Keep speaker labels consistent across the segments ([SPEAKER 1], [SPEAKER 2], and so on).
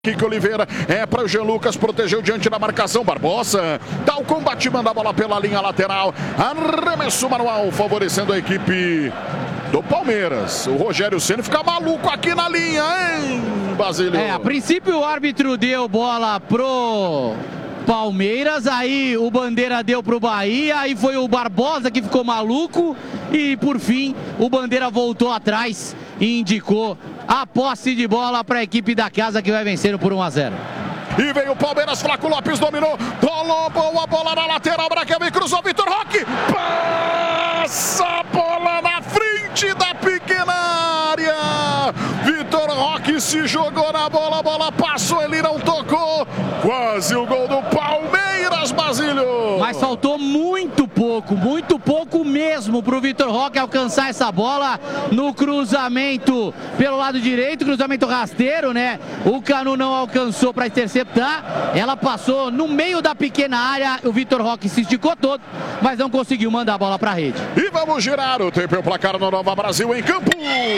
[SPEAKER 1] Kiko Oliveira é para o Jean Lucas, protegeu diante da marcação. Barbosa dá o combate, manda a bola pela linha lateral. Arremesso manual, favorecendo a equipe do Palmeiras. O Rogério Ceni fica maluco aqui na linha, hein, Basílio?
[SPEAKER 2] A princípio o árbitro deu bola pro Palmeiras, aí o Bandeira deu pro Bahia, aí foi o Barbosa que ficou maluco e por fim o Bandeira voltou atrás e indicou a posse de bola para a equipe da casa, que vai vencendo por 1-0.
[SPEAKER 1] E veio o Palmeiras, Flaco Lopes dominou, rolou boa bola na lateral, Braquelme cruzou, Vitor Roque, passa a bola na frente da pequena área. Vitor Roque se jogou na bola, a bola passou, ele não tocou, quase o gol do Palmeiras, Basílio.
[SPEAKER 2] Mas faltou muito pouco mesmo para o Vitor Roque alcançar essa bola no cruzamento pelo lado direito, cruzamento rasteiro, né? O Canu não alcançou para interceptar, ela passou no meio da pequena área, o Vitor Roque se esticou todo, mas não conseguiu mandar a bola para a rede.
[SPEAKER 1] E vamos girar o tempo e o placar no Nova Brasil em campo.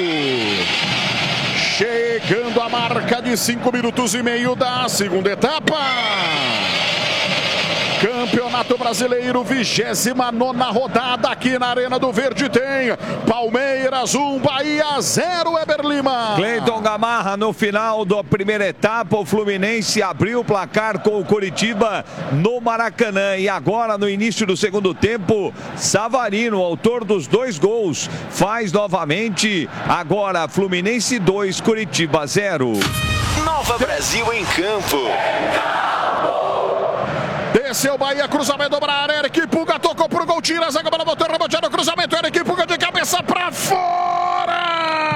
[SPEAKER 1] Chegando a marca de 5 minutos e meio da segunda etapa. Campeonato Brasileiro, 29ª rodada aqui na Arena do Verde tem Palmeiras 1, Bahia 0, Eber Lima.
[SPEAKER 3] Cleiton Gamarra, no final da primeira etapa, o Fluminense abriu o placar com o Coritiba no Maracanã. E agora, no início do segundo tempo, Savarino, autor dos 2 gols, faz novamente. Agora, Fluminense 2, Coritiba 0.
[SPEAKER 4] Nova Brasil em campo.
[SPEAKER 1] Desceu Bahia, cruzamento para a área, Eric Puga tocou pro gol, tira a zaga, bola botou, reboteado, cruzamento, Eric Puga de cabeça para fora!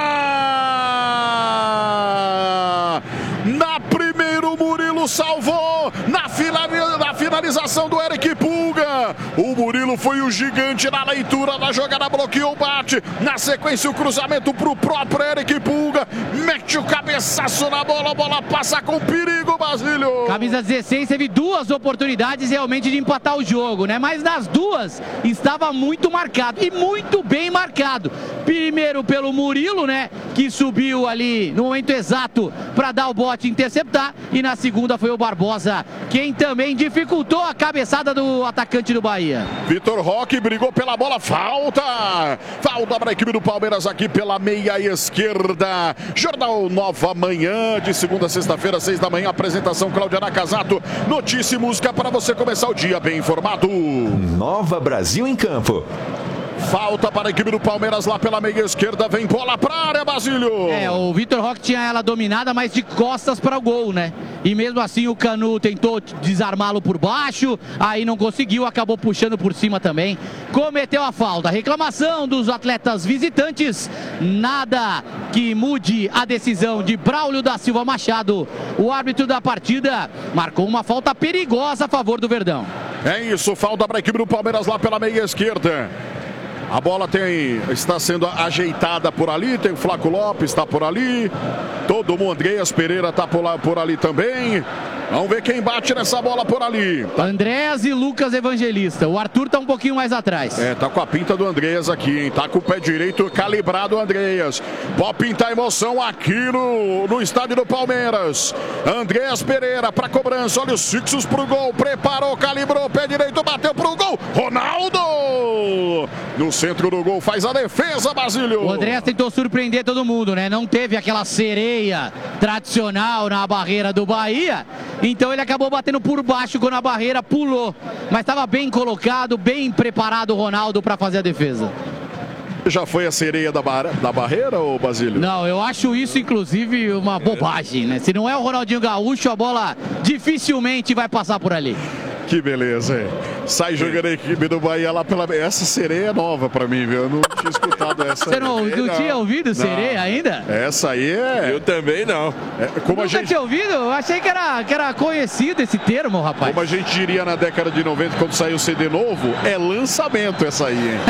[SPEAKER 1] Na primeiro, Murilo salvou, na finalização do Eric Puga, o Murilo foi o gigante na leitura da jogada, bloqueou o bate, na sequência o cruzamento pro próprio Eric Puga, mete o cabeçaço na bola, a bola passa com perigo, Basílio.
[SPEAKER 2] Camisa 16 teve 2 oportunidades realmente de empatar o jogo, né? Mas nas 2 estava muito marcado e muito bem marcado. Primeiro pelo Murilo, né? Que subiu ali no momento exato para dar o bote e interceptar. E na segunda foi o Barbosa, quem também dificultou a cabeçada do atacante do Bahia.
[SPEAKER 1] Vitor Roque brigou pela bola, falta para a equipe do Palmeiras aqui pela meia esquerda. Jornal Nova Manhã, de segunda a sexta-feira, 6 da manhã, apresentação Cláudia Nakazato, notícia e música para você começar o dia bem informado.
[SPEAKER 4] Nova Brasil em campo.
[SPEAKER 1] Falta para a equipe do Palmeiras lá pela meia esquerda, vem bola para a área, Basílio.
[SPEAKER 2] O Vitor Roque tinha ela dominada, mas de costas para o gol, né? E mesmo assim o Canu tentou desarmá-lo por baixo, aí não conseguiu, acabou puxando por cima também. Cometeu a falta. Reclamação dos atletas visitantes, nada que mude a decisão de Braulio da Silva Machado. O árbitro da partida marcou uma falta perigosa a favor do Verdão.
[SPEAKER 1] É isso, falta para a equipe do Palmeiras lá pela meia esquerda. A bola está sendo ajeitada por ali, tem o Flaco Lopes, está por ali. Todo mundo, Andreas Pereira está por ali também. Vamos ver quem bate nessa bola por ali.
[SPEAKER 2] Andréas e Lucas Evangelista. O Arthur tá um pouquinho mais atrás.
[SPEAKER 1] Tá com a pinta do Andreas aqui, hein? Tá com o pé direito calibrado o Andreas. Pode pintar emoção aqui no estádio do Palmeiras. Andreas Pereira para cobrança, olha os fixos pro gol. Preparou, calibrou, pé direito, bateu pro gol. Ronaldo! No centro do gol, faz a defesa, Basílio.
[SPEAKER 2] O Andreas tentou surpreender todo mundo, né? Não teve aquela sereia tradicional na barreira do Bahia. Então ele acabou batendo por baixo quando a barreira pulou. Mas estava bem colocado, bem preparado o Ronaldo para fazer a defesa.
[SPEAKER 1] Já foi a sereia da barreira, ô Basílio?
[SPEAKER 2] Não, eu acho isso inclusive uma bobagem, né? Se não é o Ronaldinho Gaúcho, a bola dificilmente vai passar por ali.
[SPEAKER 1] Que beleza, hein? Sai jogando a equipe do Bahia lá pela... Essa sereia é nova pra mim, viu? Eu não tinha escutado essa.
[SPEAKER 2] Você não tinha ouvido sereia ainda?
[SPEAKER 1] Essa aí é...
[SPEAKER 5] Eu também não.
[SPEAKER 2] Nunca tinha ouvido? Eu achei que era conhecido esse termo, rapaz.
[SPEAKER 1] Como a gente diria na década de 90, quando saiu o CD novo, é lançamento essa aí, hein?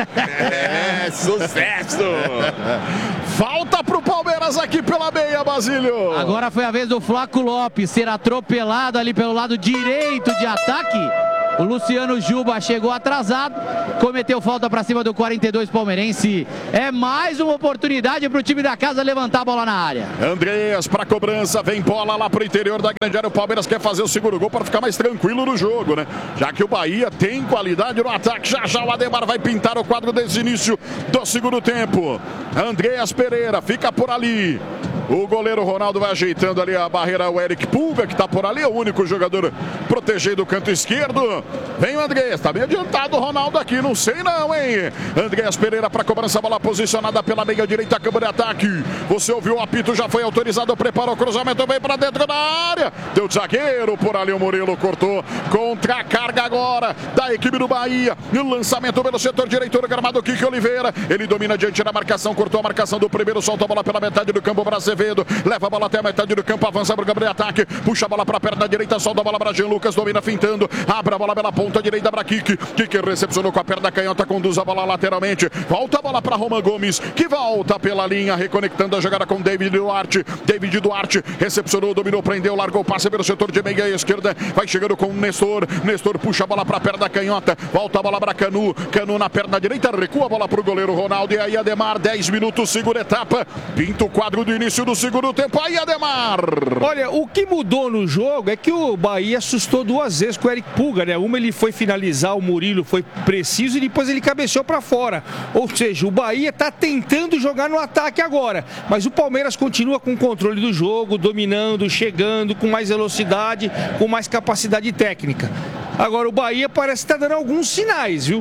[SPEAKER 5] Sucesso!
[SPEAKER 1] Falta pro Palmeiras aqui pela meia, Basílio.
[SPEAKER 2] Agora foi a vez do Flaco Lopes ser atropelado ali pelo lado direito de ataque. O Luciano Juba chegou atrasado, cometeu falta para cima do 42 palmeirense. É mais uma oportunidade para o time da casa levantar a bola na área.
[SPEAKER 1] Andreas para cobrança, vem bola lá pro interior da grande área. O Palmeiras quer fazer o segundo gol para ficar mais tranquilo no jogo, né? Já que o Bahia tem qualidade no ataque. Já o Ademar vai pintar o quadro desde o início do segundo tempo. Andreas Pereira fica por ali. O goleiro Ronaldo vai ajeitando ali a barreira. O Eric Pulga, que está por ali, é o único jogador protegendo o canto esquerdo. Vem o Andreas, está bem adiantado o Ronaldo aqui, não sei não, hein? Andreas Pereira para cobrança, bola posicionada pela meia direita, câmara de ataque. Você ouviu o apito, já foi autorizado, preparou o cruzamento, vem para dentro da área. Deu de zagueiro, por ali o Murilo cortou. Contra a carga agora da equipe do Bahia. E o lançamento pelo setor direito do gramado, Kiki Oliveira. Ele domina diante da marcação, cortou a marcação do primeiro, solta a bola pela metade do campo para Azevedo. Leva a bola até a metade do campo, avança para o câmara de ataque. Puxa a bola para a perna direita, solta a bola para Jean Lucas, domina fintando. Abre a bola pela ponta direita para Kiki. Kiki recepcionou com a perna canhota, conduz a bola lateralmente. Volta a bola para Roman Gomes, que volta pela linha, reconectando a jogada com David Duarte. David Duarte recepcionou, dominou, prendeu, largou o passe pelo setor de meia esquerda. Vai chegando com o Nestor. Nestor puxa a bola para a perna canhota. Volta a bola para Canu. Canu na perna direita, recua a bola para o goleiro Ronaldo. E aí Ademar, 10 minutos, segunda etapa. Pinta o quadro do início do segundo tempo. Aí Ademar.
[SPEAKER 5] Olha, o que mudou no jogo é que o Bahia assustou duas vezes com o Eric Pulga, né? Uma ele foi finalizar, o Murilo foi preciso e depois ele cabeceou para fora. Ou seja, o Bahia está tentando jogar no ataque agora, mas o Palmeiras continua com o controle do jogo, dominando, chegando com mais velocidade, com mais capacidade técnica. Agora o Bahia parece estar dando alguns sinais, viu?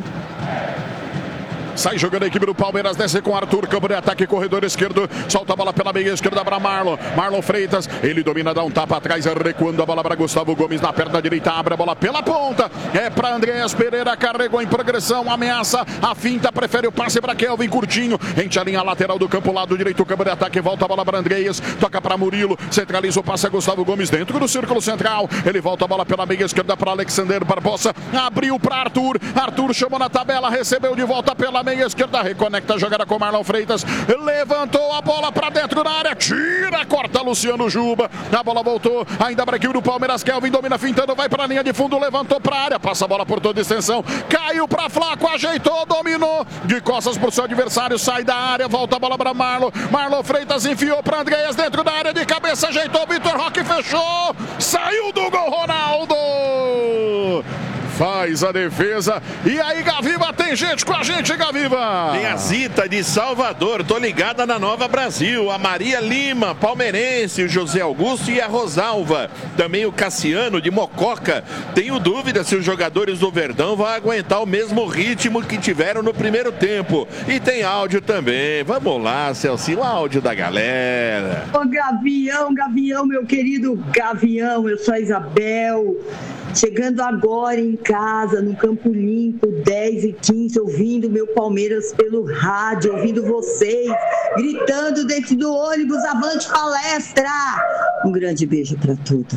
[SPEAKER 1] Sai jogando a equipe do Palmeiras, desce com Arthur, campo de ataque, corredor esquerdo, solta a bola pela meia esquerda para Marlon Freitas, ele domina, dá um tapa atrás, recuando a bola para Gustavo Gomes na perna direita, abre a bola pela ponta, é para Andreas Pereira, carregou em progressão, ameaça, a finta, prefere o passe para Kelvin Curtinho, enche a linha lateral do campo, lado direito, campo de ataque, volta a bola para Andreas, toca para Murilo, centraliza o passe a Gustavo Gomes dentro do círculo central, ele volta a bola pela meia esquerda para Alexander Barbosa, abriu para Arthur chamou na tabela, recebeu de volta pela meia esquerda, reconecta a jogada com Marlon Freitas, levantou a bola para dentro da área, tira, corta Luciano Juba, a bola voltou, ainda para a equipe do Palmeiras, Kelvin domina fintando, vai para a linha de fundo, levantou para a área, passa a bola por toda a extensão, caiu para Flaco, ajeitou, dominou, de costas para o seu adversário, sai da área, volta a bola para Marlon Freitas enfiou para Andreas dentro da área, de cabeça ajeitou, Vitor Roque fechou, saiu do gol Ronaldo! Faz a defesa. E aí, Gaviva, tem gente com a gente, Gaviva.
[SPEAKER 6] Tem a Zita de Salvador, tô ligada na Nova Brasil. A Maria Lima, palmeirense, o José Augusto e a Rosalva. Também o Cassiano de Mococa. Tenho dúvida se os jogadores do Verdão vão aguentar o mesmo ritmo que tiveram no primeiro tempo. E tem áudio também. Vamos lá, Celci, o áudio da galera.
[SPEAKER 7] Ô, Gavião, meu querido Gavião, eu sou a Isabel. Chegando agora em casa, no Campo Limpo, 10h15, ouvindo meu Palmeiras pelo rádio, ouvindo vocês, gritando dentro do ônibus, avante palestra! Um grande beijo para todos.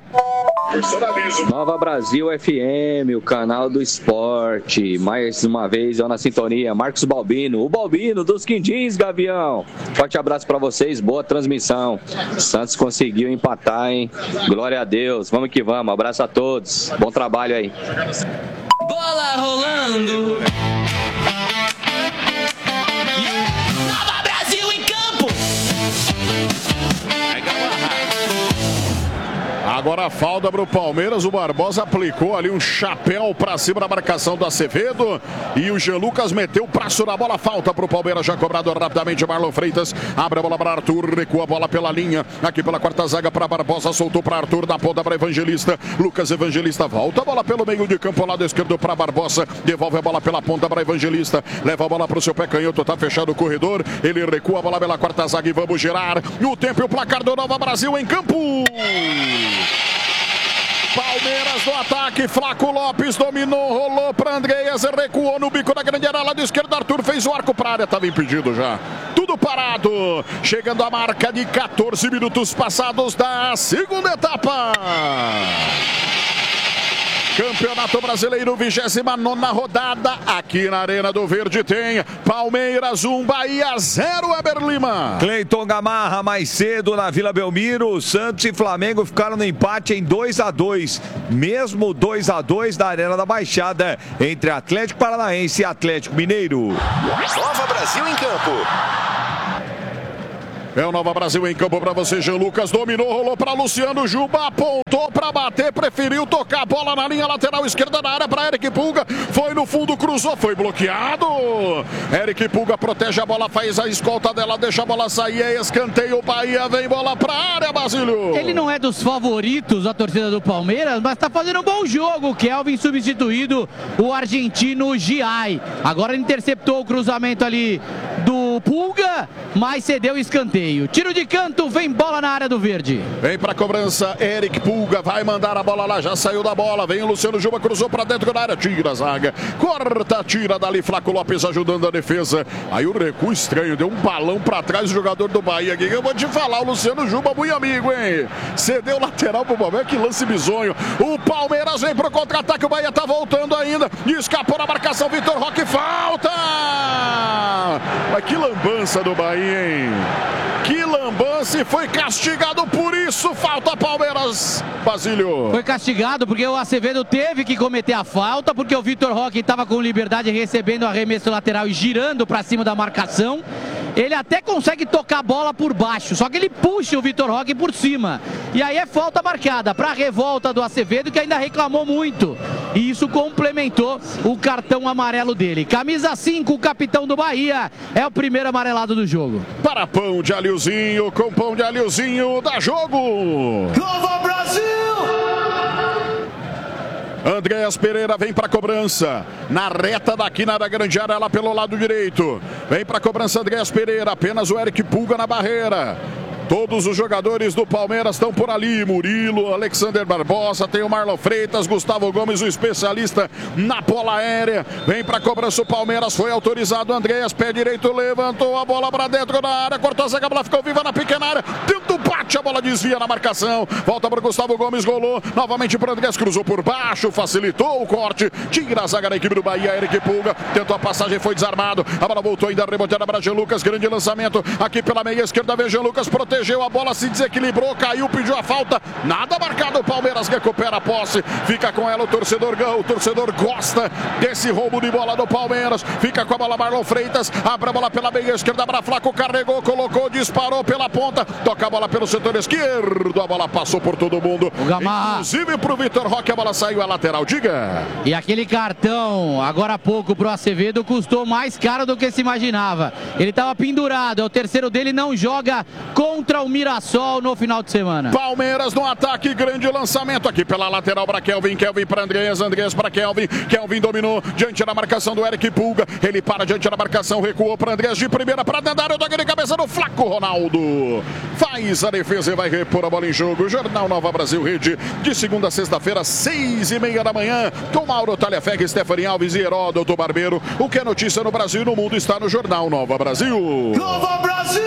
[SPEAKER 8] Nova Brasil FM, o canal do esporte. Mais uma vez, eu na sintonia. Marcos Balbino, o Balbino dos Quindins, Gavião. Forte abraço pra vocês, boa transmissão. Santos conseguiu empatar, hein? Glória a Deus, vamos que vamos. Abraço a todos, bom trabalho aí.
[SPEAKER 9] Bola rolando. Nova Brasil em campo.
[SPEAKER 1] Agora a falta para o Palmeiras, o Barbosa aplicou ali um chapéu para cima da marcação do Azevedo e o Jean Lucas meteu o braço na bola, falta para o Palmeiras, já cobrado rapidamente, Marlon Freitas, abre a bola para Arthur, recua a bola pela linha, aqui pela quarta zaga para Barbosa, soltou para Arthur, na ponta para Evangelista, Lucas Evangelista, volta a bola pelo meio de campo, lado esquerdo para Barbosa, devolve a bola pela ponta para Evangelista, leva a bola para o seu pé canhoto, tá fechado o corredor, ele recua a bola pela quarta zaga e vamos girar, no tempo e o placar do Nova Brasil em campo. Palmeiras no ataque, Flaco Lopes dominou, rolou para Andreas, recuou no bico da grande área, lado esquerdo, Arthur fez o arco para a área, estava impedido já. Tudo parado, chegando a marca de 14 minutos passados da segunda etapa. Campeonato Brasileiro, 29ª rodada. Aqui na Arena do Verde tem Palmeiras 1, Bahia 0, Weber Lima.
[SPEAKER 3] Cleiton Gamarra mais cedo na Vila Belmiro. Santos e Flamengo ficaram no empate em 2-2. Mesmo 2-2 na Arena da Baixada entre Atlético Paranaense e Atlético Mineiro.
[SPEAKER 4] Nova Brasil em campo.
[SPEAKER 1] É o Nova Brasil em campo para você, Jean Lucas. Dominou, rolou para Luciano Juba, apontou para bater, preferiu tocar a bola na linha lateral esquerda da área para Eric Pulga. Foi no fundo, cruzou, foi bloqueado. Eric Pulga protege a bola, faz a escolta dela, deixa a bola sair, é escanteio, Bahia, vem bola para a área, Basílio.
[SPEAKER 2] Ele não é dos favoritos da torcida do Palmeiras, mas está fazendo um bom jogo. O Kelvin substituído o argentino Giai. Agora ele interceptou o cruzamento ali do Pulga, mas cedeu o escanteio. Tiro de canto, vem bola na área do Verde.
[SPEAKER 1] Vem pra cobrança, Eric Pulga vai mandar a bola lá, já saiu da bola. Vem o Luciano Juba, cruzou pra dentro da área, tira a zaga, corta, tira dali, Flaco Lopes ajudando a defesa. Aí o recuo estranho, deu um balão pra trás o jogador do Bahia aqui. Eu vou te falar, o Luciano Juba, muito amigo, hein? Cedeu lateral pro Palmeiras, que lance bizonho. O Palmeiras vem pro contra-ataque, o Bahia tá voltando ainda. Escapou na marcação, Vitor Roque, falta! Mas que lambança do Bahia, hein? Que lambança, e foi castigado por isso. Falta Palmeiras, Basílio.
[SPEAKER 2] Foi castigado porque o Acevedo teve que cometer a falta, porque o Vitor Roque estava com liberdade recebendo o arremesso lateral e girando para cima da marcação. Ele até consegue tocar a bola por baixo, só que ele puxa o Vitor Roque por cima. E aí é falta marcada para a revolta do Acevedo, que ainda reclamou muito. E isso complementou o cartão amarelo dele. Camisa 5, o capitão do Bahia, é o primeiro amarelado do jogo.
[SPEAKER 1] Para pão de alhozinho, com pão de alhozinho, dá jogo.
[SPEAKER 9] Nova Brasil!
[SPEAKER 1] Andréas Pereira vem para cobrança. Na reta daqui na grande área, lá pelo lado direito. Vem para cobrança Andréas Pereira. Apenas o Eric Pulga na barreira. Todos os jogadores do Palmeiras estão por ali. Murilo, Alexander Barbosa, tem o Marlon Freitas, Gustavo Gomes, o especialista na bola aérea. Vem para cobrança o Palmeiras, foi autorizado. Andréas, pé direito, levantou a bola para dentro da área, cortou a zaga, a bola ficou viva na pequena área. Tento bate, a bola desvia na marcação. Volta para o Gustavo Gomes, golou. Novamente para o Andréas, cruzou por baixo, facilitou o corte. Tira a zaga da equipe do Bahia, Eric Pulga. Tentou a passagem, foi desarmado. A bola voltou ainda reboteada para Jean Lucas, grande lançamento. Aqui pela meia esquerda, vem Jean Lucas, protegeu a bola, se desequilibrou, caiu, pediu a falta, nada marcado. O Palmeiras recupera a posse, fica com ela o torcedor gosta desse roubo de bola do Palmeiras. Fica com a bola Marlon Freitas, abre a bola pela meia esquerda para Flaco, carregou, colocou, disparou pela ponta, toca a bola pelo setor esquerdo, a bola passou por todo mundo, inclusive pro Vitor Roque, a bola saiu a lateral, diga.
[SPEAKER 2] E aquele cartão, agora há pouco pro Acevedo, custou mais caro do que se imaginava. Ele estava pendurado, é o terceiro dele, não joga contra o Mirassol no final de semana.
[SPEAKER 1] Palmeiras no ataque, grande lançamento aqui pela lateral para Kelvin, Kelvin para Andréas, Andréas para Kelvin, Kelvin dominou diante da marcação do Eric Pulga, ele para diante da marcação, recuou para Andréas de primeira para dentro da área, toque de cabeça do Flaco Ronaldo, faz a defesa e vai repor a bola em jogo. Jornal Nova Brasil Rede, de segunda a sexta-feira, 6:30 da manhã, com Mauro Talhafeg, Stephanie Alves e Heródoto Barbeiro. O que é notícia no Brasil e no mundo está no Jornal Nova Brasil.
[SPEAKER 9] Nova Brasil!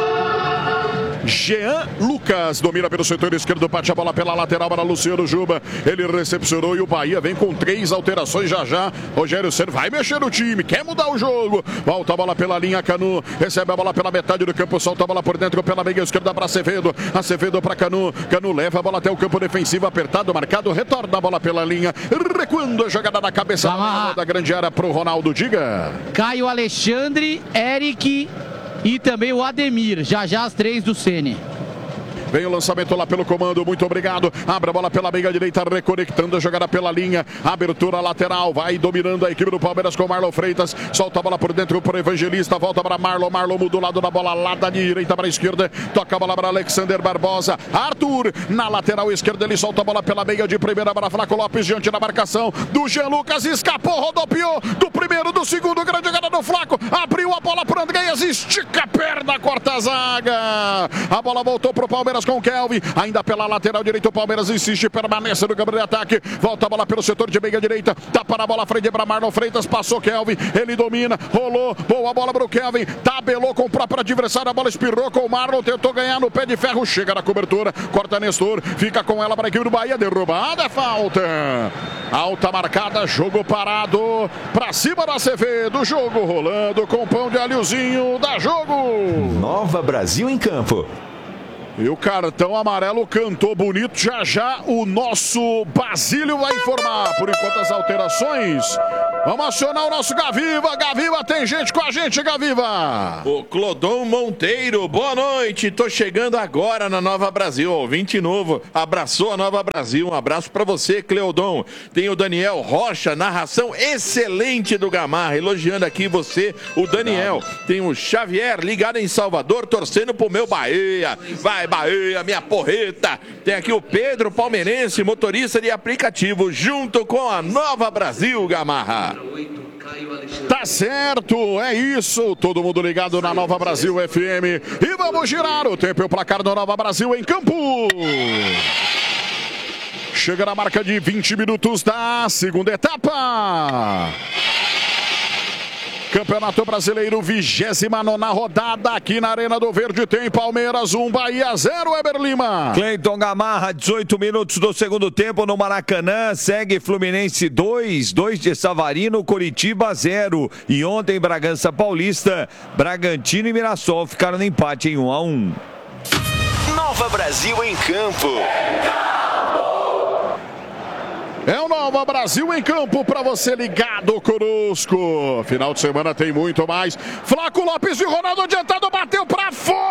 [SPEAKER 1] Jean Lucas domina pelo setor esquerdo, bate a bola pela lateral para Luciano Juba, ele recepcionou e o Bahia vem com 3 alterações já. Rogério Ceni vai mexer no time, quer mudar o jogo, volta a bola pela linha, Canu recebe a bola pela metade do campo, solta a bola por dentro pela meia esquerda para Acevedo, Acevedo para Canu, Canu leva a bola até o campo defensivo, apertado, marcado, retorna a bola pela linha, recuando a jogada na cabeça da grande área para o Ronaldo, diga.
[SPEAKER 2] Caio Alexandre, Eric e também o Ademir, já as 3 do Ceni.
[SPEAKER 1] Vem o lançamento lá pelo comando, muito obrigado. Abre a bola pela meia direita, reconectando a jogada pela linha. Abertura lateral, vai dominando a equipe do Palmeiras com Marlon Freitas. Solta a bola por dentro para o Evangelista, volta para Marlon. Marlon muda o lado da bola lá da direita para a esquerda. Toca a bola para Alexander Barbosa. Arthur na lateral esquerda, ele solta a bola pela meia de primeira para Flaco Lopes diante da marcação do Jean Lucas. Escapou, rodopiou do primeiro, do segundo. Grande jogada do Flaco. Abriu a bola para o Andréas, estica a perna, corta a zaga. A bola voltou para o Palmeiras Palmeiras com o Kelvin. Ainda pela lateral direita, o Palmeiras insiste, permanece no campo de ataque. Volta a bola pelo setor de meia direita. Tapa na bola, frente para Marlon Freitas. Passou Kelvin, ele domina, rolou. Boa bola para o Kelvin. Tabelou com o próprio adversário. A bola espirrou com o Marlon. Tentou ganhar no pé de ferro. Chega na cobertura. Corta Nestor. Fica com ela para a equipe do Bahia. Derrubada, falta. Alta marcada, jogo parado. Para cima do Acevedo. Jogo rolando com pão de alhozinho. Dá jogo.
[SPEAKER 4] Nova Brasil em campo.
[SPEAKER 1] E o cartão amarelo cantou bonito. Já já o nosso Basílio vai informar. Por enquanto as alterações. Vamos acionar o nosso Gaviva. Gaviva, tem gente com a gente, Gaviva.
[SPEAKER 6] O Clodon Monteiro, boa noite. Tô chegando agora na Nova Brasil. Ouvinte novo, abraçou a Nova Brasil. Um abraço pra você, Cleodon. Tem o Daniel Rocha, narração excelente do Gamarra. Elogiando aqui você, o Daniel. Tem o Xavier, ligado em Salvador, torcendo pro meu Bahia. Vai, Bahia, minha porreta. Tem aqui o Pedro, palmeirense, motorista de aplicativo, junto com a Nova Brasil, Gamarra.
[SPEAKER 1] Tá certo, é isso. Todo mundo ligado na Nova Brasil FM. E vamos girar o tempo e o placar do Nova Brasil em campo. Chega na marca de 20 minutos da segunda etapa. Campeonato Brasileiro, 29ª rodada aqui na Arena do Verde. Tem Palmeiras 1, Bahia 0, Eber Lima.
[SPEAKER 3] Cleiton Gamarra, 18 minutos do segundo tempo no Maracanã. Segue Fluminense 2 de Savarino, Coritiba 0. E ontem Bragança Paulista, Bragantino e Mirassol ficaram no empate em 1-1.
[SPEAKER 4] Nova Brasil em campo.
[SPEAKER 1] É o Nova Brasil em campo para você ligado conosco. Final de semana tem muito mais. Flaco Lopes e Ronaldo adiantado, bateu para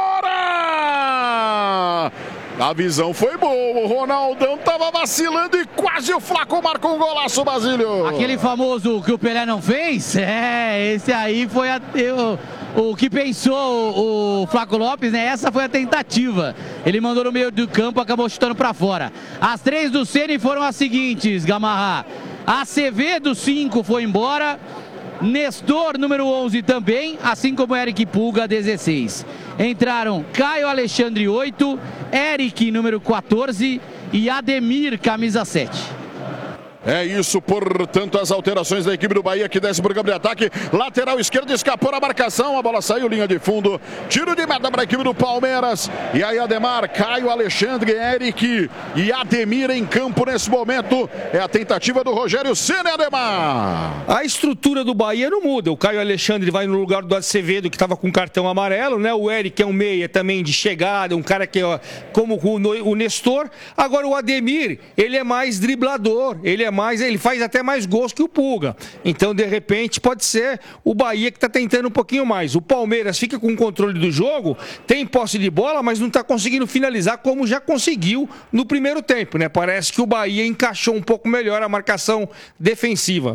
[SPEAKER 1] fora. A visão foi boa, o Ronaldão tava vacilando e quase o Flaco marcou um golaço, Basílio.
[SPEAKER 2] Aquele famoso que o Pelé não fez? Esse aí foi o que pensou o Flaco Lopes, né? Essa foi a tentativa. Ele mandou no meio do campo, acabou chutando pra fora. As 3 do Ceni foram as seguintes, Gamarra. Acevedo, 5, foi embora. Nestor, número 11, também, assim como Eric Pulga, 16. Entraram Caio Alexandre, 8, Eric, número 14 e Ademir, camisa 7.
[SPEAKER 1] É isso, portanto, as alterações da equipe do Bahia que desce para o campo de ataque. Lateral esquerdo, escapou a marcação, a bola saiu, linha de fundo. Tiro de meta para a equipe do Palmeiras. E aí Ademar, Caio Alexandre, Eric e Ademir em campo nesse momento. É a tentativa do Rogério Ceni, Ademar.
[SPEAKER 5] A estrutura do Bahia não muda. O Caio Alexandre vai no lugar do Acevedo, que estava com cartão amarelo, né? O Eric é um meia também de chegada, um cara que é como o Nestor. Agora o Ademir, ele é mais driblador, ele faz até mais gols que o Pulga. Então, de repente, pode ser o Bahia que está tentando um pouquinho mais. O Palmeiras fica com o controle do jogo, tem posse de bola, mas não está conseguindo finalizar como já conseguiu no primeiro tempo, né? Parece que o Bahia encaixou um pouco melhor a marcação defensiva.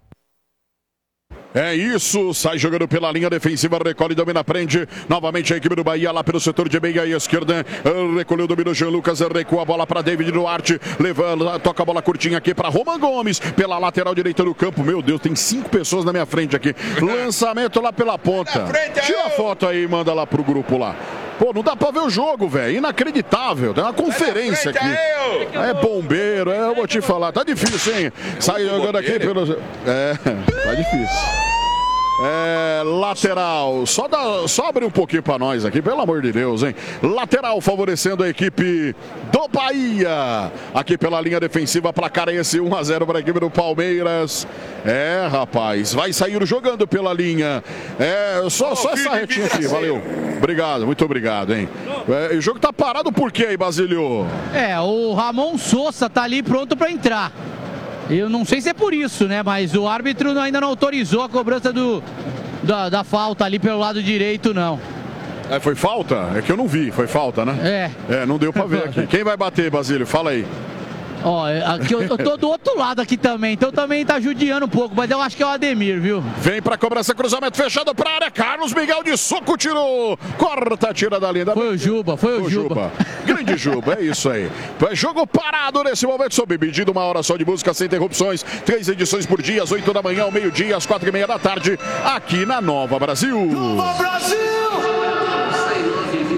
[SPEAKER 1] É isso, sai jogando pela linha defensiva, recolhe, domina, prende. Novamente a equipe do Bahia lá pelo setor de meia e esquerda. Recolheu, dominou Jean Lucas, recua a bola para David Duarte. Levando, toca a bola curtinha aqui para Roman Gomes. Pela lateral direita do campo. Meu Deus, tem 5 pessoas na minha frente aqui. Lançamento lá pela ponta. Tira a foto aí e manda lá pro grupo lá. Pô, não dá pra ver o jogo, velho. Inacreditável. Tem uma conferência aqui. É bombeiro, eu vou te falar. Tá difícil, hein? Sai jogando aqui pelo... tá difícil. Lateral. Só abre um pouquinho pra nós aqui, pelo amor de Deus, hein? Lateral favorecendo a equipe do Bahia. Aqui pela linha defensiva, placar esse 1-0 para a equipe do Palmeiras. Rapaz, vai sair jogando pela linha. Só essa retinha aqui, valeu. Obrigado, muito obrigado, hein? O jogo tá parado por quê aí, Basílio?
[SPEAKER 2] O Ramon Sousa tá ali pronto pra entrar. Eu não sei se é por isso, né? Mas o árbitro ainda não autorizou a cobrança da falta ali pelo lado direito, não.
[SPEAKER 1] Foi falta? É que eu não vi, foi falta, né? Não deu pra ver aqui. Quem vai bater, Basílio? Fala aí.
[SPEAKER 2] Aqui eu tô do outro lado aqui também, então também tá judiando um pouco, mas eu acho que é o Ademir, viu?
[SPEAKER 1] Vem pra cobrança, cruzamento fechado pra área, Carlos Miguel de soco, tirou, corta, tira da linha.
[SPEAKER 2] Foi o Juba.
[SPEAKER 1] Grande Juba, é isso aí. Jogo parado nesse momento, sob pedido, 1 hora só de música, sem interrupções, 3 edições por dia, às 8 da manhã, ao meio-dia, às 4h30 da tarde, aqui na Nova Brasil.
[SPEAKER 4] Nova Brasil!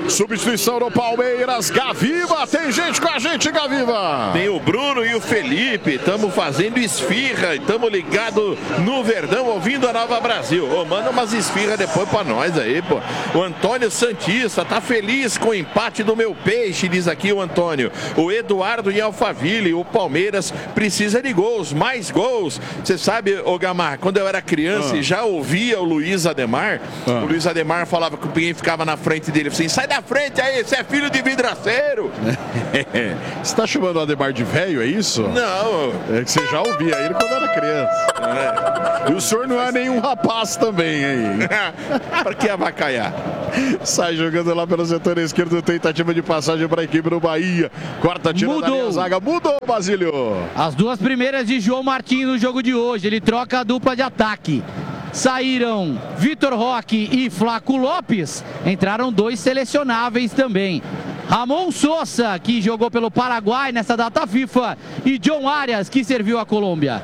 [SPEAKER 1] Substituição do Palmeiras, Gaviva. Tem gente com a gente, Gaviva.
[SPEAKER 6] Tem o Bruno e o Felipe. Estamos fazendo esfirra. Estamos ligados no Verdão, ouvindo a Nova Brasil. Ô, manda umas esfirras depois pra nós aí, pô. O Antônio Santista tá feliz com o empate do meu peixe, diz aqui o Antônio. O Eduardo em Alphaville. O Palmeiras precisa de gols, mais gols. Você sabe, ô Gamar, quando eu era criança e já ouvia o Luiz Ademar, o Luiz Ademar falava que o Pinguim ficava na frente dele, assim, sai da frente aí, você é filho de vidraceiro.
[SPEAKER 1] Você tá chamando o Ademar de velho, é isso?
[SPEAKER 6] Não.
[SPEAKER 1] É que você já ouvia ele quando era criança. E o senhor não é nenhum rapaz também, hein?
[SPEAKER 6] Pra que avacaiar?
[SPEAKER 1] Sai jogando lá pelo setor esquerdo, tentativa de passagem para a equipe do Bahia. Corta, tira da linha, zaga. Mudou, Basílio.
[SPEAKER 2] As duas primeiras de João Martins no jogo de hoje. Ele troca a dupla de ataque. Saíram Vitor Roque e Flaco Lopes. Entraram dois selecionáveis também. Ramon Sosa, que jogou pelo Paraguai nessa data FIFA. E John Arias, que serviu a Colômbia.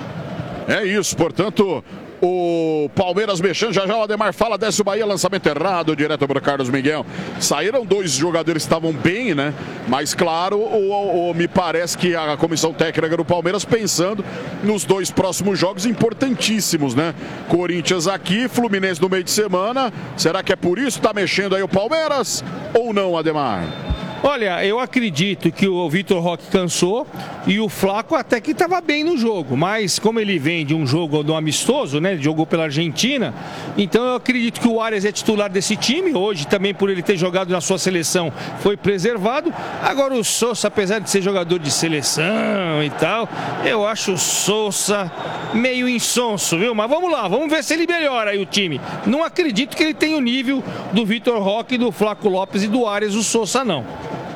[SPEAKER 1] É isso, portanto... O Palmeiras mexendo, já o Ademar fala, desce o Bahia, lançamento errado, direto para o Carlos Miguel. Saíram dois jogadores que estavam bem, né? Mas claro, me parece que a comissão técnica do Palmeiras pensando nos dois próximos jogos importantíssimos, né? Corinthians aqui, Fluminense no meio de semana. Será que é por isso que está mexendo aí o Palmeiras? Ou não, Ademar?
[SPEAKER 5] Olha, eu acredito que o Vitor Roque cansou e o Flaco até que estava bem no jogo, mas como ele vem de um jogo do amistoso, né? Ele jogou pela Argentina, então eu acredito que o Arias é titular desse time, hoje também por ele ter jogado na sua seleção foi preservado. Agora o Sosa, apesar de ser jogador de seleção e tal, eu acho o Sosa meio insonso, viu? Mas vamos lá, vamos ver se ele melhora aí o time. Não acredito que ele tenha o nível do Vitor Roque, do Flaco Lopes e do Arias, o Sosa não.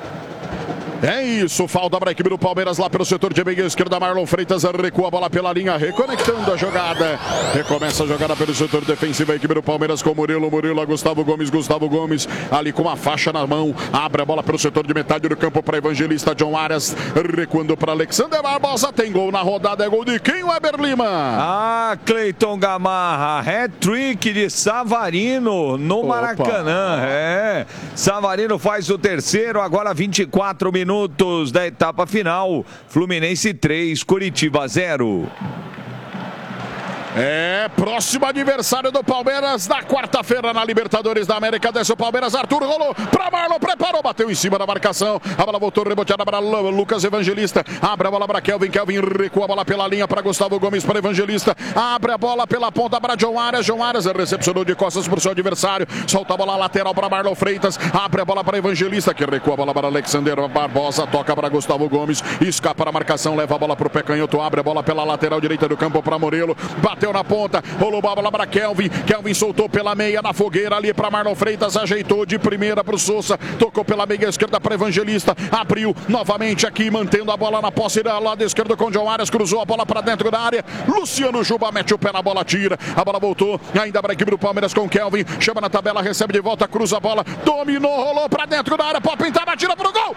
[SPEAKER 1] É isso, falta para a equipe do Palmeiras lá pelo setor de meia esquerda. Marlon Freitas recua a bola pela linha, reconectando a jogada. Recomeça a jogada pelo setor defensivo, a equipe do Palmeiras com Murilo, a Gustavo Gomes ali com a faixa na mão. Abre a bola pelo setor de metade do campo para Evangelista. John Arias recuando para Alexander Barbosa. Tem gol na rodada, é gol de quem, Weber Lima?
[SPEAKER 3] Ah, Cleiton Gamarra, hat-trick de Savarino no Maracanã. É, Savarino faz o terceiro, agora 24 minutos da etapa final. Fluminense 3, Coritiba 0.
[SPEAKER 1] É, próximo adversário do Palmeiras na quarta-feira na Libertadores da América. Desce o Palmeiras, Arthur rolou para Marlon, preparou, bateu em cima da marcação. A bola voltou reboteada para Lucas Evangelista. Abre a bola para Kelvin recua a bola pela linha para Gustavo Gomes, para Evangelista. Abre a bola pela ponta para John Arias recepcionou de costas para o seu adversário. Solta a bola lateral para Marlon Freitas. Abre a bola para Evangelista, que recua a bola para Alexander Barbosa. Toca para Gustavo Gomes, escapa a marcação, leva a bola para o pé canhoto. Abre a bola pela lateral direita do campo para Murilo. Bateu na ponta, rolou a bola para Kelvin soltou pela meia na fogueira ali para Marlon Freitas, ajeitou de primeira para o Sosa, tocou pela meia esquerda para Evangelista, abriu novamente aqui, mantendo a bola na posse do lado esquerdo com John Arias, cruzou a bola para dentro da área, Luciano Juba mete o pé na bola, tira, a bola voltou, ainda para a equipe do Palmeiras com Kelvin, chama na tabela, recebe de volta, cruza a bola, dominou, rolou para dentro da área, pode pintar, atira para o gol,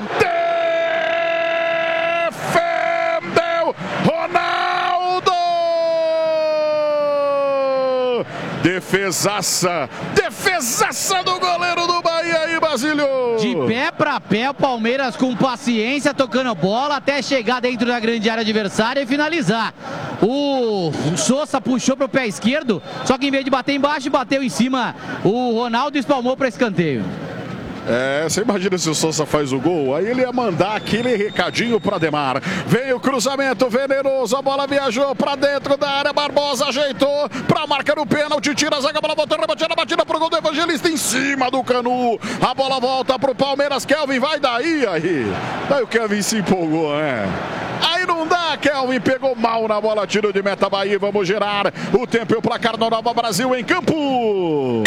[SPEAKER 1] defendeu Ronaldo! Defesaça do goleiro do Bahia aí, Basílio.
[SPEAKER 2] De pé para pé, o Palmeiras com paciência, tocando bola até chegar dentro da grande área adversária e finalizar. O Sosa puxou para o pé esquerdo, só que em vez de bater embaixo, bateu em cima. O Ronaldo espalmou para escanteio.
[SPEAKER 1] É, você imagina se o Sosa faz o gol, aí ele ia mandar aquele recadinho para Ademar. Veio o cruzamento venenoso, a bola viajou para dentro da área, Barbosa ajeitou para marcar o pênalti, tira a zaga, a bola voltou, batida pro gol do Evangelista em cima do Canu. A bola volta pro Palmeiras, Kelvin vai daí, Daí o Kelvin se empolgou, né? Aí não dá, Kelvin pegou mal na bola, tiro de meta Bahia, vamos gerar o tempo e o placar no Nova Brasil em campo.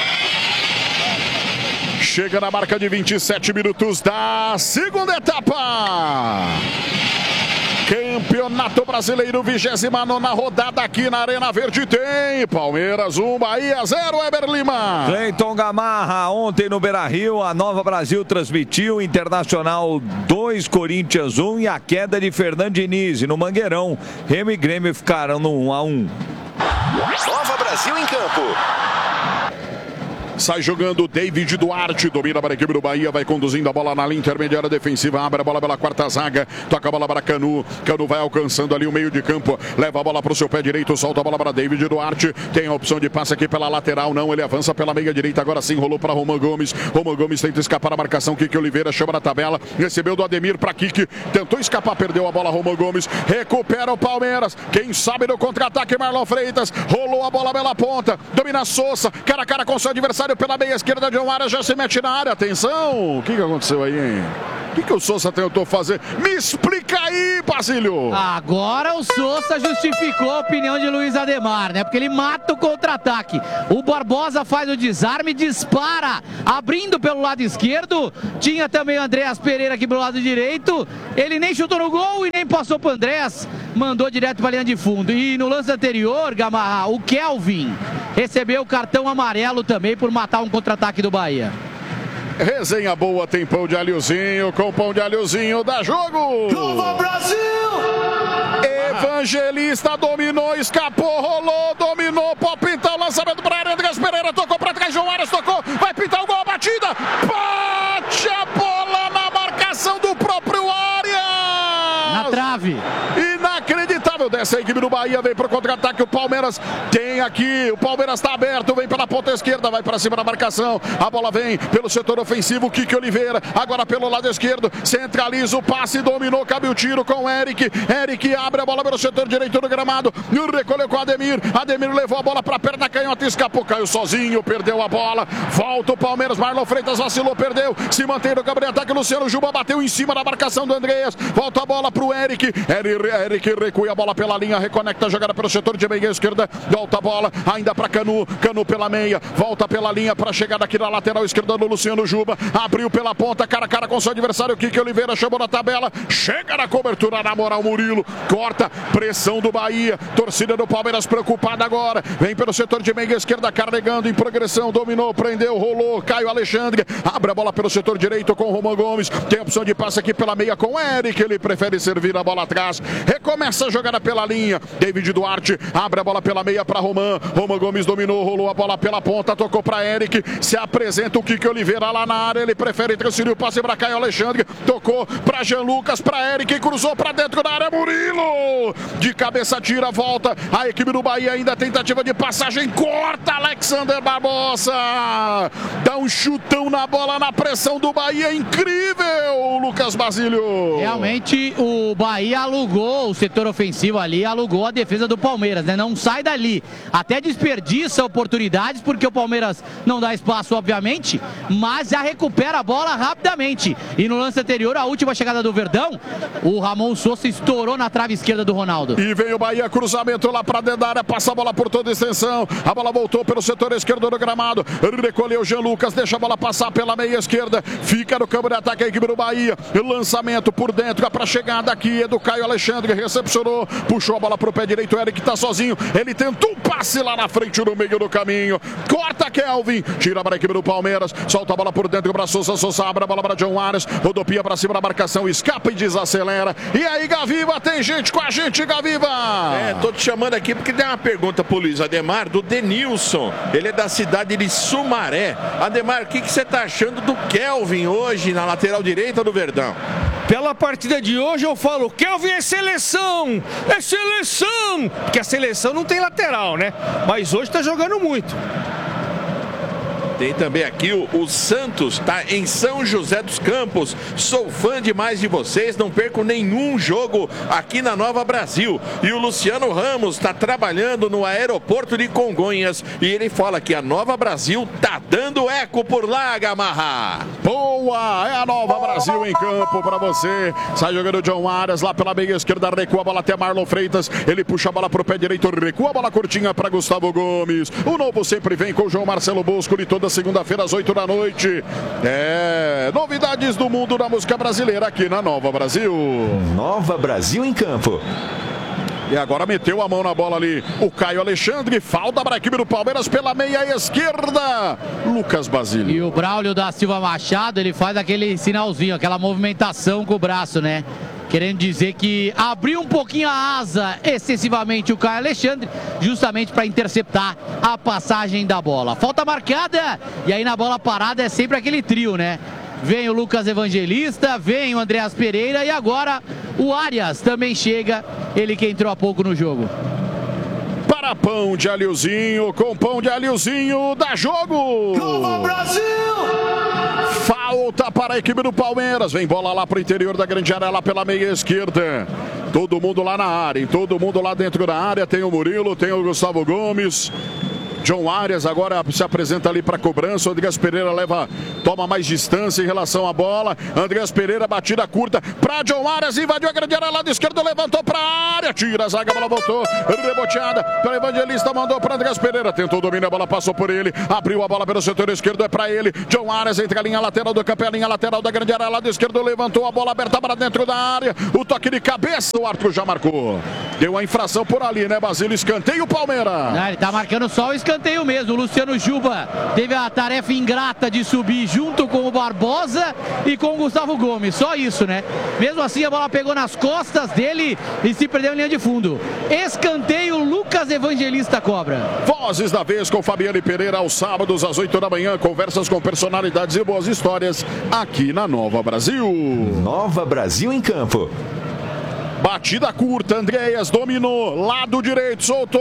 [SPEAKER 1] Chega na marca de 27 minutos da segunda etapa. Campeonato Brasileiro, 29ª rodada aqui na Arena Verde. Tem Palmeiras 1, Bahia 0, Weber Lima.
[SPEAKER 3] Cleiton Gamarra, ontem no Beira-Rio, a Nova Brasil transmitiu Internacional 2, Corinthians 1 e a queda de Fernando Diniz. E no Mangueirão, Remo e Grêmio ficaram no 1-1.
[SPEAKER 4] Nova Brasil em campo.
[SPEAKER 1] sai jogando o David Duarte, domina para a equipe do Bahia, vai conduzindo a bola na linha intermediária defensiva, abre a bola pela quarta zaga, toca a bola para Canu, Canu vai alcançando ali o meio de campo, leva a bola para o seu pé direito, solta a bola para David Duarte, tem a opção de passe aqui pela lateral, não, ele avança pela meia direita, agora sim rolou para Roman Gomes tenta escapar a marcação, Kiki Oliveira chama na tabela, recebeu do Ademir para Kiki, tentou escapar, perdeu a bola Roman Gomes, recupera o Palmeiras, quem sabe no contra-ataque Marlon Freitas, rolou a bola pela ponta, domina Sousa, cara a cara com seu adversário pela meia esquerda, John Arias já se mete na área, atenção, o que aconteceu aí, hein? O que o Sousa tentou fazer? Me explica aí, Basílio!
[SPEAKER 2] Agora o Sousa justificou a opinião de Luiz Ademar, né? Porque ele mata o contra-ataque. O Barbosa faz o desarme, dispara, abrindo pelo lado esquerdo. Tinha também o Andréas Pereira aqui pelo lado direito. Ele nem chutou no gol e nem passou pro Andréas. Mandou direto para a linha de fundo. E no lance anterior, Gamarra, o Kelvin recebeu o cartão amarelo também por matar um contra-ataque do Bahia.
[SPEAKER 1] Resenha boa, tem pão de alhozinho, com pão de alhozinho dá jogo!
[SPEAKER 9] Nova Brasil!
[SPEAKER 1] Evangelista dominou, escapou, rolou, dominou, pode pintar o lançamento para a Andréas Pereira, tocou para trás, João Arias tocou, vai pintar o gol, a batida, bate a bola na marcação do próprio Arias!
[SPEAKER 2] Na trave!
[SPEAKER 1] Inacreditável, dessa equipe do Bahia, vem pro contra-ataque, o Palmeiras tem aqui, o Palmeiras está aberto, vem pela ponta esquerda, vai para cima da marcação, a bola vem pelo setor ofensivo, Kiki Oliveira, agora pelo lado esquerdo, centraliza o passe, dominou, cabe o tiro com o Eric abre a bola pelo setor direito do gramado, recolheu com o Ademir levou a bola para a perna canhota, escapou, caiu sozinho, perdeu a bola, volta o Palmeiras, Marlon Freitas vacilou, perdeu, se mantém no campo de ataque, Luciano Juba bateu em cima da marcação do Andréas, volta a bola para o Eric recua a bola pela linha, reconecta a jogada pelo setor de meia esquerda, volta a bola, ainda para Canu pela meia, volta pela linha para chegar aqui na lateral esquerda do Luciano Juba, abriu pela ponta, cara a cara com seu adversário, Kiki Oliveira chamou na tabela, chega na cobertura, na moral Murilo, corta, pressão do Bahia, torcida do Palmeiras preocupada agora, vem pelo setor de meia esquerda, carregando em progressão, dominou, prendeu, rolou, Caio Alexandre, abre a bola pelo setor direito com o Roman Gomes, tem opção de passe aqui pela meia com o Eric, ele prefere servir a bola atrás, recomeça a jogada pela linha, David Duarte, abre a bola pela meia para Roman Gomes dominou, rolou a bola pela ponta, tocou para Eric, se apresenta o Kiki Oliveira lá na área, ele prefere transferir o passe para Caio Alexandre, tocou para Jean Lucas, para Eric, cruzou para dentro da área, Murilo, de cabeça tira, volta, a equipe do Bahia ainda tentativa de passagem, corta Alexander Barbosa, dá um chutão na bola, na pressão do Bahia, incrível, Lucas Basílio.
[SPEAKER 2] Realmente o Bahia alugou o setor ofensivo ali, alugou a defesa do Palmeiras, né? Não sai dali, até desperdiça oportunidades, porque o Palmeiras não dá espaço, obviamente, mas já recupera a bola rapidamente. E no lance anterior, a última chegada do Verdão, o Ramon Sousa estourou na trave esquerda do Ronaldo.
[SPEAKER 1] E vem o Bahia, cruzamento lá para dentro da área, passa a bola por toda a extensão, a bola voltou pelo setor esquerdo do gramado, recolheu Jean Lucas, deixa a bola passar pela meia esquerda, fica no campo de ataque a equipe do Bahia, lançamento por dentro, para a chegada aqui é do Caio Alexandre, recepcionou, puxou a bola pro pé direito, o Eric tá sozinho, ele tentou um passe lá na frente no meio do caminho, corta Kelvin, tira para a equipe do Palmeiras, solta a bola por dentro para Sousa, abre a bola para John Arias, rodopia para cima da marcação, escapa e desacelera, e aí Gaviva, tem gente com a gente, Gaviva!
[SPEAKER 6] Tô te chamando aqui porque tem uma pergunta pro Luiz Ademar, do Denilson, ele é da cidade de Sumaré. Ademar, o que você tá achando do Kelvin hoje na lateral direita do Verdão?
[SPEAKER 5] Pela partida de hoje eu falo, Kelvin é seleção! É seleção! Porque a seleção não tem lateral, né? Mas hoje tá jogando muito.
[SPEAKER 6] Tem também aqui o Santos, tá em São José dos Campos. Sou fã demais de vocês, não perco nenhum jogo aqui na Nova Brasil. E o Luciano Ramos está trabalhando no aeroporto de Congonhas e ele fala que a Nova Brasil tá dando eco por lá, Gamarra.
[SPEAKER 1] Boa, é a Nova Brasil em campo para você. Sai jogando o John Arias lá pela meia esquerda, recua a bola até Marlon Freitas. Ele puxa a bola pro pé direito, recua a bola curtinha para Gustavo Gomes. O novo sempre vem com o João Marcelo Bosco de toda segunda-feira às 8 da noite. Novidades do mundo da música brasileira aqui na Nova Brasil.
[SPEAKER 4] Nova Brasil em campo.
[SPEAKER 1] E agora meteu a mão na bola ali o Caio Alexandre, falta para a equipe do Palmeiras pela meia esquerda, Lucas Basílio.
[SPEAKER 2] E o Braulio da Silva Machado, ele faz aquele sinalzinho, aquela movimentação com o braço, né? querendo dizer que abriu um pouquinho a asa excessivamente o Caio Alexandre, justamente para interceptar a passagem da bola. Falta marcada, e aí na bola parada é sempre aquele trio, né? Vem o Lucas Evangelista, vem o Andreas Pereira e agora o Arias também chega, ele que entrou há pouco no jogo.
[SPEAKER 1] Para pão de alhozinho, com pão de alhozinho, dá jogo!
[SPEAKER 9] Nova Brasil!
[SPEAKER 1] Falta para a equipe do Palmeiras. Vem bola lá para o interior da grande área, lá pela meia esquerda. Todo mundo lá na área, hein? Todo mundo lá dentro da área. Tem o Murilo, tem o Gustavo Gomes. John Arias agora se apresenta ali para cobrança. O Andreas Pereira toma mais distância em relação à bola. Andreas Pereira, batida curta para John Arias, invadiu a grande área, lado esquerdo, levantou para a área, tira a zaga, a bola voltou, reboteada para Evangelista, mandou para Andreas Pereira, tentou dominar, a bola passou por ele, abriu a bola pelo setor esquerdo, é para ele. John Arias entre a linha lateral do campo, a linha lateral da grande área, lado esquerdo, levantou a bola aberta para dentro da área, o toque de cabeça, o árbitro já marcou. Deu a infração por ali, né, Basílio? Escanteio, Palmeiras.
[SPEAKER 2] Ele tá marcando só o escanteio mesmo. O Luciano Juba teve a tarefa ingrata de subir junto com o Barbosa e com o Gustavo Gomes. Só isso, né? Mesmo assim, a bola pegou nas costas dele e se perdeu em linha de fundo. Escanteio, Lucas Evangelista cobra.
[SPEAKER 1] Vozes da vez com Fabiane Pereira aos sábados às 8 da manhã. Conversas com personalidades e boas histórias aqui na Nova Brasil.
[SPEAKER 4] Nova Brasil em campo.
[SPEAKER 1] Batida curta, Andreas dominou, lado direito, soltou.